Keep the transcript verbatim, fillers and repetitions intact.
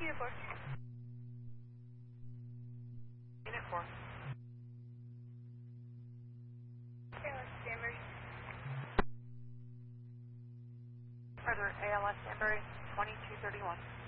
Unit four. Unit four. A L S Danbury. Further, A L S Danbury, twenty-two thirty-one.